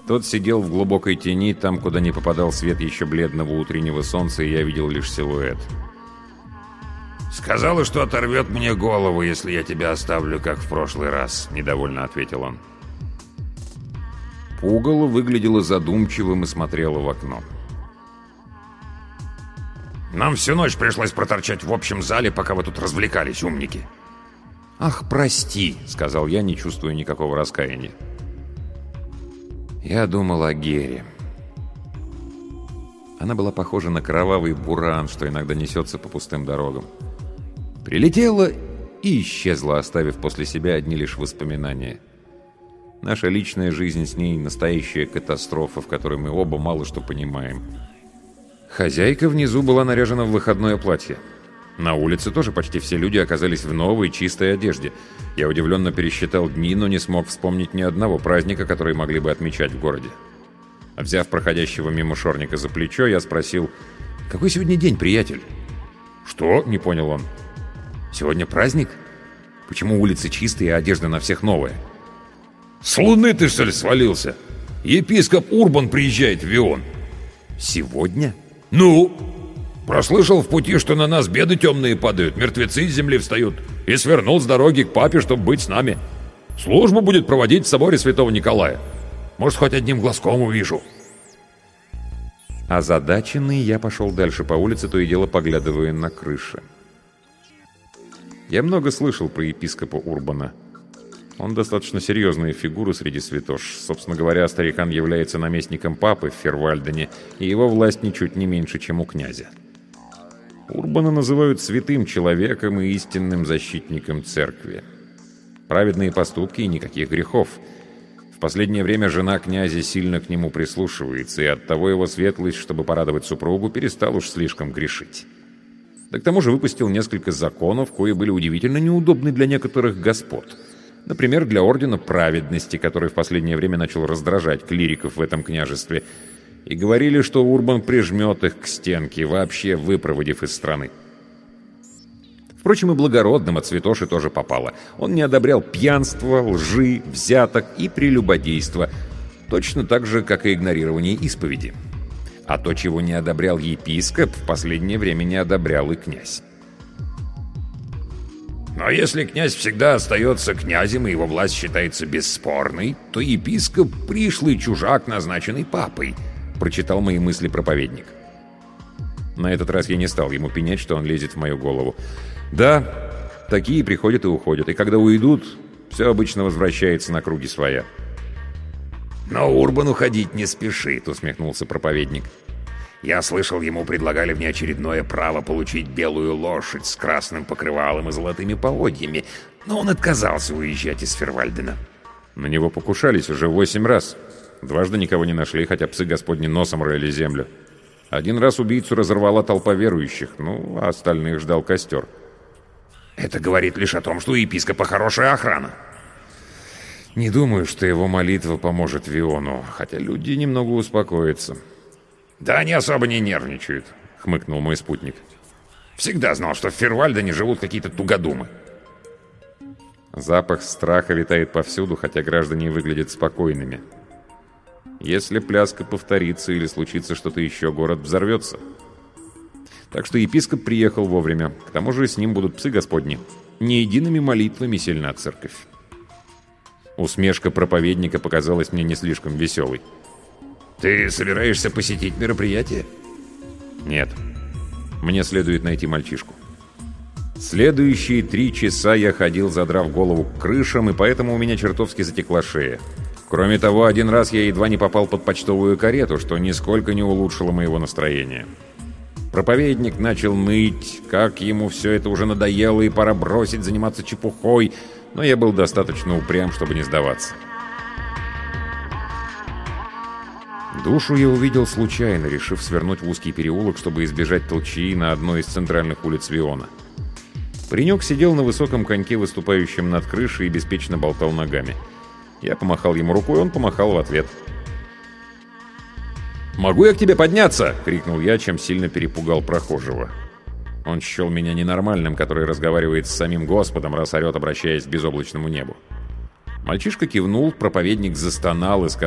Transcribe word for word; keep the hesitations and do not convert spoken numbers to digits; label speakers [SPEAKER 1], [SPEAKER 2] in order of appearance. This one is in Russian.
[SPEAKER 1] Тот сидел в глубокой тени, там, куда не попадал свет еще бледного утреннего солнца, и я видел лишь силуэт.
[SPEAKER 2] «Сказала, что оторвет мне голову, если я тебя оставлю, как в прошлый раз», — недовольно ответил он.
[SPEAKER 1] Пугало выглядело задумчивым и смотрело в окно.
[SPEAKER 2] «Нам всю ночь пришлось проторчать в общем зале, пока вы тут развлекались, умники».
[SPEAKER 1] «Ах, прости», — сказал я, не чувствуя никакого раскаяния. Я думал о Гере. Она была похожа на кровавый буран, что иногда несется по пустым дорогам. Прилетела и исчезла, оставив после себя одни лишь воспоминания. Наша личная жизнь с ней — настоящая катастрофа, в которой мы оба мало что понимаем. Хозяйка внизу была наряжена в выходное платье. На улице тоже почти все люди оказались в новой, чистой одежде. Я удивленно пересчитал дни, но не смог вспомнить ни одного праздника, который могли бы отмечать в городе. Взяв проходящего мимо шорника за плечо, я спросил: «Какой сегодня день, приятель?» «Что?» — не понял он. «Сегодня праздник? Почему улицы чистые, а одежда на всех новая?»
[SPEAKER 2] «С луны ты, что ли, свалился? Епископ Урбан приезжает в Вион».
[SPEAKER 1] «Сегодня?»
[SPEAKER 2] «Ну? Прослышал в пути, что на нас беды темные падают, мертвецы из земли встают, и свернул с дороги к папе, чтобы быть с нами. Службу будет проводить в соборе святого Николая. Может, хоть одним глазком увижу».
[SPEAKER 1] Озадаченный, я пошел дальше по улице, то и дело поглядывая на крыши. Я много слышал про епископа Урбана. Он достаточно серьезная фигура среди святош. Собственно говоря, старикан является наместником папы в Фервальдене, и его власть ничуть не меньше, чем у князя. Урбана называют святым человеком и истинным защитником церкви. Праведные поступки и никаких грехов. В последнее время жена князя сильно к нему прислушивается, и оттого его светлость, чтобы порадовать супругу, перестал уж слишком грешить. Да к тому же выпустил несколько законов, кои были удивительно неудобны для некоторых господ. Например, для Ордена Праведности, который в последнее время начал раздражать клириков в этом княжестве, и говорили, что Урбан прижмет их к стенке, вообще выпроводив из страны. Впрочем, и благородным от святоши тоже попало. Он не одобрял пьянство, лжи, взяток и прелюбодейства, точно так же, как и игнорирование исповеди. А то, чего не одобрял епископ, в последнее время не одобрял и князь.
[SPEAKER 2] Но если князь всегда остается князем, и его власть считается бесспорной, то епископ — пришлый чужак, назначенный папой, — прочитал мои мысли проповедник.
[SPEAKER 1] На этот раз я не стал ему пенять, что он лезет в мою голову. Да, такие приходят и уходят, и когда уйдут, все обычно возвращается на круги своя.
[SPEAKER 2] «Но Урбан уходить не спешит», — усмехнулся проповедник. «Я слышал, ему предлагали внеочередное право получить белую лошадь с красным покрывалом и золотыми поводьями, но он отказался уезжать из Фервальдена».
[SPEAKER 1] На него покушались уже восемь раз. Дважды никого не нашли, хотя псы Господни носом рыли землю. Один раз убийцу разорвала толпа верующих, ну, а остальных ждал костер.
[SPEAKER 2] «Это говорит лишь о том, что у епископа хорошая охрана».
[SPEAKER 1] «Не думаю, что его молитва поможет Виону, хотя люди немного успокоятся».
[SPEAKER 2] «Да они особо не нервничают», — хмыкнул мой спутник. «Всегда знал, что в Фервальдене живут какие-то тугодумы».
[SPEAKER 1] Запах страха витает повсюду, хотя граждане выглядят спокойными. Если пляска повторится или случится что-то еще, город взорвется. Так что епископ приехал вовремя. К тому же с ним будут псы Господни. Не едиными молитвами сильна церковь. Усмешка проповедника показалась мне не слишком веселой.
[SPEAKER 2] «Ты собираешься посетить мероприятие?»
[SPEAKER 1] «Нет. Мне следует найти мальчишку». Следующие три часа я ходил, задрав голову к крышам, и поэтому у меня чертовски затекла шея. Кроме того, один раз я едва не попал под почтовую карету, что нисколько не улучшило моего настроения. Проповедник начал ныть, как ему все это уже надоело и пора бросить заниматься чепухой, но я был достаточно упрям, чтобы не сдаваться. Душу я увидел случайно, решив свернуть в узкий переулок, чтобы избежать толчии на одной из центральных улиц Виона. Паренек сидел на высоком коньке, выступающем над крышей, и беспечно болтал ногами. Я помахал ему рукой, он помахал в ответ. «Могу я к тебе подняться?» — крикнул я, чем сильно перепугал прохожего. Он счел меня ненормальным, который разговаривает с самим Господом, раз орет, обращаясь к безоблачному небу. Мальчишка кивнул, проповедник застонал и сказал: